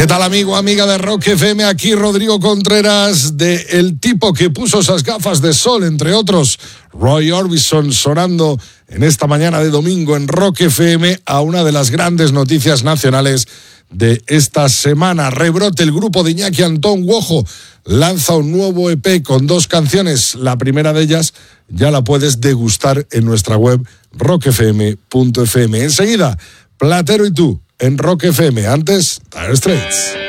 ¿Qué tal, amigo, amiga de Rock FM? Aquí Rodrigo Contreras, de El tipo que puso esas gafas de sol, entre otros. Roy Orbison sonando en esta mañana de domingo en Rock FM a una de las grandes noticias nacionales de esta semana. Rebrote, el grupo de Iñaki Antón Wojo lanza un nuevo EP con 2 canciones. La primera de ellas ya la puedes degustar en nuestra web rockfm.fm. Enseguida, Platero y tú en Rock FM. Antes, Dire Straits.